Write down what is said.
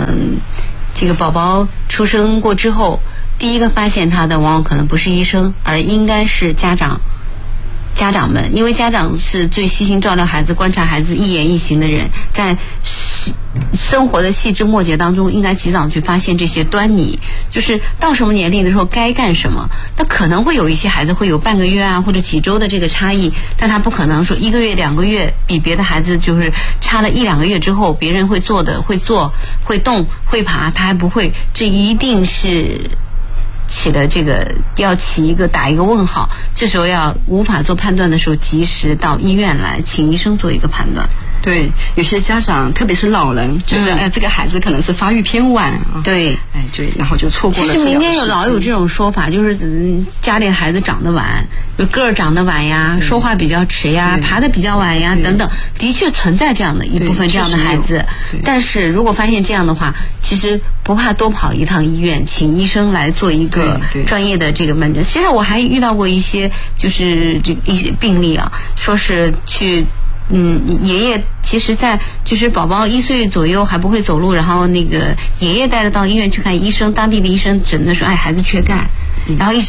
这个宝宝出生过之后，第一个发现他的往往可能不是医生，而应该是家长们，因为家长是最悉心照料孩子、观察孩子一言一行的人，在生活的细枝末节当中应该及早去发现这些端倪，就是到什么年龄的时候该干什么。那可能会有一些孩子会有半个月啊或者几周的这个差异，但他不可能说1个月2个月比别的孩子就是差了1-2个月之后别人会做的会做会动会爬他还不会，这一定是要打一个问号。这时候要无法做判断的时候，及时到医院来请医生做一个判断。 对，有些家长特别是老人觉得这个孩子可能是发育偏晚啊， 对， 对，然后就错过了。 其实民间老有这种说法，就是家里孩子长得晚，就个儿长得晚呀，说话比较迟呀，爬得比较晚呀等等，的确存在这样的一部分这样的孩子。但是如果发现这样的话，其实不怕多跑一趟医院，请医生来做一个专业的这个门诊。其实我还遇到过一些就是一些病例啊，说是去爷爷其实在就是宝宝1岁左右还不会走路，然后那个爷爷带着到医院去看医生，当地的医生诊断说孩子缺钙，然后一直